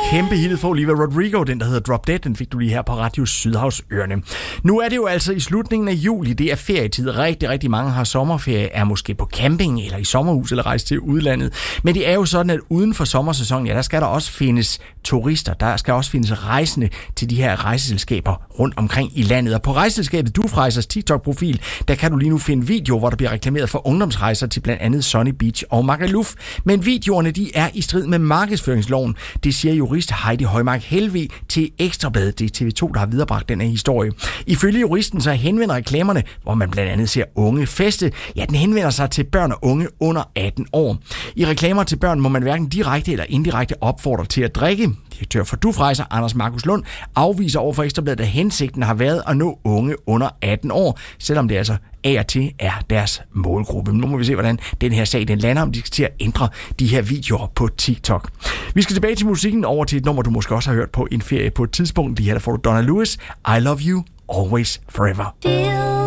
kæmpe hittet for Olivia Rodrigo, den der hedder Drop Dead, den fik du lige her på Radio Sydhavsøerne. Nu er det jo altså i slutningen af juli, det er ferietid. Rigtig mange har sommerferie, er måske på camping eller i sommerhus eller rejse til udlandet. Men det er jo sådan, at uden for sommersæsonen, ja, der skal der også findes turister, der skal også findes rejsende til de her rejseselskaber rundt omkring i landet. Og på rejseselskabet Dufrejsers TikTok-profil, der kan du lige nu finde videoer, hvor der bliver reklameret for ungdomsrejser til blandt andet Sunny Beach og Magaluf. Men videoerne, de er i strid med markedsføringsloven. Det siger jurist Heidi Højmark Helvig til Ekstrabladet. Det er TV2, der har viderebragt den her historie. Ifølge juristen så henvender reklamerne, hvor man blandt andet ser unge feste, ja, den henvender sig til børn og unge under 18 år. I reklamer til børn må man hverken direkte eller indirekte opfordre til at drikke. Direktør for Dufrejser, Anders Markus Lund, afviser over for Ekstrabladet, at hensigten har været at nå unge under 18 år, selvom det altså af og til er deres målgruppe. Nu må vi se, hvordan den her sag den lander, om de skal til at ændre de her videoer på TikTok. Vi skal tilbage til musikken, over til et nummer, du måske også har hørt på en ferie på et tidspunkt. Lige her der får du Donna Lewis, I Love You, Always Forever.